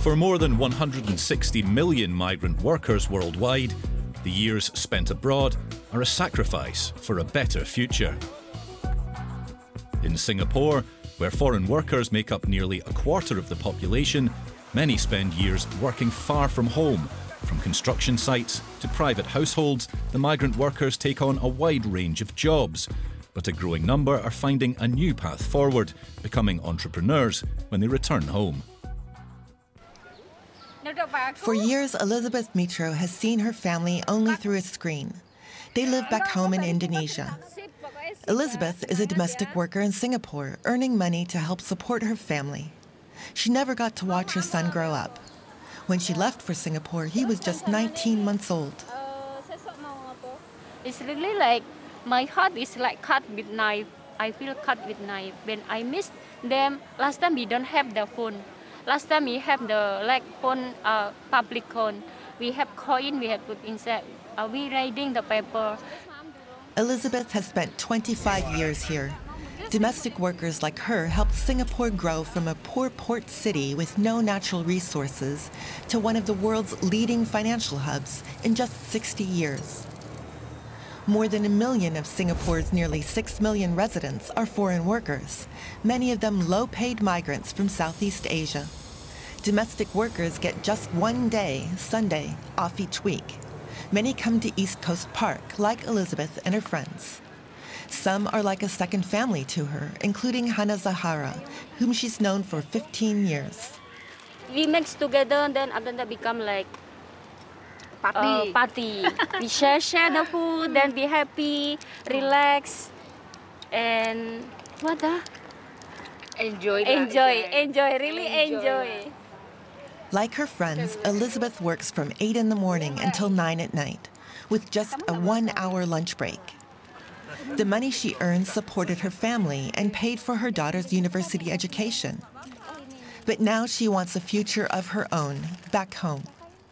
For more than 160 million migrant workers worldwide, the years spent abroad are a sacrifice for a better future. In Singapore, where foreign workers make up nearly a quarter of the population, many spend years working far from home. From construction sites to private households, the migrant workers take on a wide range of jobs. But a growing number are finding a new path forward, becoming entrepreneurs when they return home. For years, Elizabeth Mitro has seen her family only through a screen. They live back home in Indonesia. Elizabeth is a domestic worker in Singapore, earning money to help support her family. She never got to watch her son grow up. When she left for Singapore, he was just 19 months old. It's really like my heart is like cut with knife. I feel cut with knife. When I miss them, last time we don't have the phone. Last time we have the phone, public phone. We have coin, we have put inside. We reading the paper. Elizabeth has spent 25 years here. Domestic workers like her helped Singapore grow from a poor port city with no natural resources to one of the world's leading financial hubs in just 60 years. More than 1 million of Singapore's nearly 6 million residents are foreign workers, many of them low-paid migrants from Southeast Asia. Domestic workers get just 1 day, Sunday, off each week. Many come to East Coast Park, like Elizabeth and her friends. Some are like a second family to her, including Hana Zahara, whom she's known for 15 years. We mix together and then after that become like party. We share the food, then be happy, relax, and enjoy, really enjoy. Like her friends, Elizabeth works from 8 in the morning until 9 at night, with just a 1-hour lunch break. The money she earned supported her family and paid for her daughter's university education. But now she wants a future of her own, back home.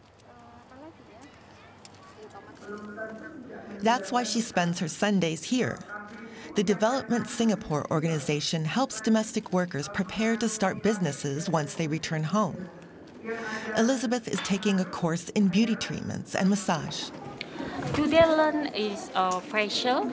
That's why she spends her Sundays here. The Development Singapore organization helps domestic workers prepare to start businesses once they return home. Elizabeth is taking a course in beauty treatments and massage. Today learn is facial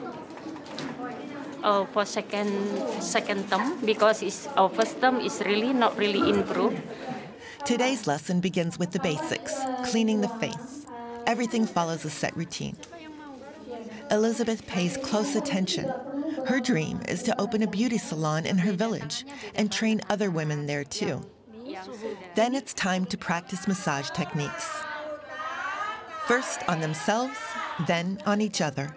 for second term because our first term is really not really improved. Today's lesson begins with the basics, cleaning the face. Everything follows a set routine. Elizabeth pays close attention. Her dream is to open a beauty salon in her village and train other women there too. Then it's time to practice massage techniques. First on themselves, then on each other.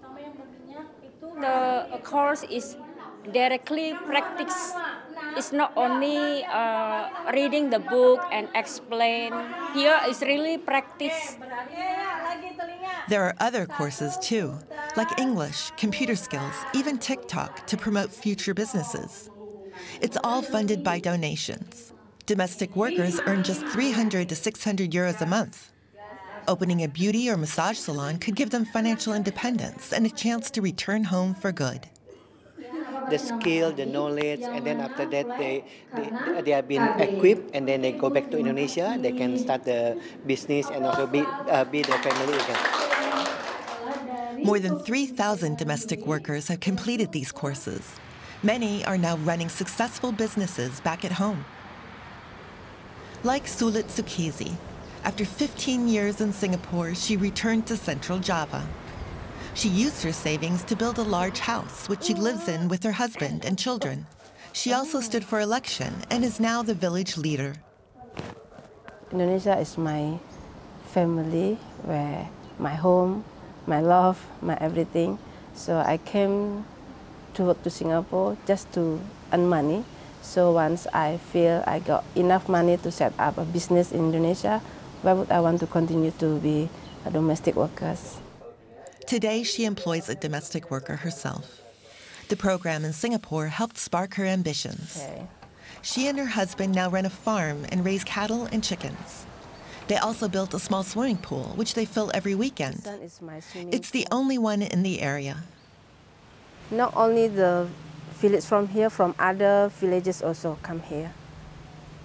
The course is directly practice. It's not only reading the book and explain. Here is really practice. There are other courses too, like English, computer skills, even TikTok to promote future businesses. It's all funded by donations. Domestic workers earn just 300 to 600 euros a month. Opening a beauty or massage salon could give them financial independence and a chance to return home for good. The skill, the knowledge, and then after that they have been equipped, and then they go back to Indonesia. They can start the business and also be their family again. More than 3,000 domestic workers have completed these courses. Many are now running successful businesses back at home. Like Sulit Sukizi, after 15 years in Singapore, she returned to Central Java. She used her savings to build a large house, which she lives in with her husband and children. She also stood for election and is now the village leader. Indonesia is my family, where my home, my love, my everything. So I came to work to Singapore just to earn money. So once I feel I got enough money to set up a business in Indonesia, why would I want to continue to be a domestic worker? Today, she employs a domestic worker herself. The program in Singapore helped spark her ambitions. She and her husband now run a farm and raise cattle and chickens. They also built a small swimming pool, which they fill every weekend. It's the only one in the area. Not only the village from here, from other villages also come here.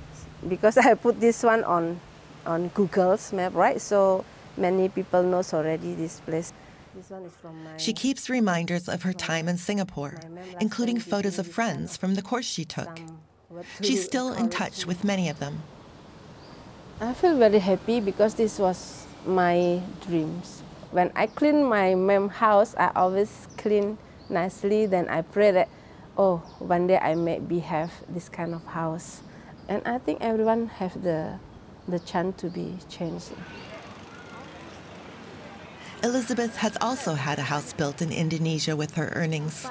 because I put this one on Google's map, right? So many people knows already this place. This one is from my... She keeps reminders of her time in Singapore, including photos of friends from the course she took. She's still in touch with many of them. I feel very happy because this was my dreams. When I clean my mom's house, I always clean nicely. Then I pray that, oh, one day I maybe have this kind of house. And I think everyone have the chance to be changed. Elizabeth has also had a house built in Indonesia with her earnings.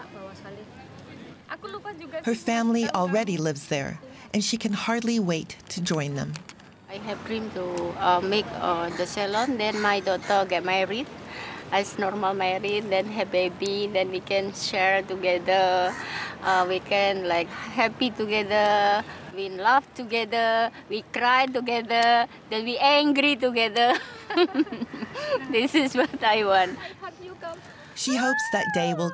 Her family already lives there, and she can hardly wait to join them. I have dream to make the salon, then my daughter get married as normal married, then have baby, then we can share together, we can like happy together, we laugh together, we cry together, then we angry together. This is what I want. She hopes that day will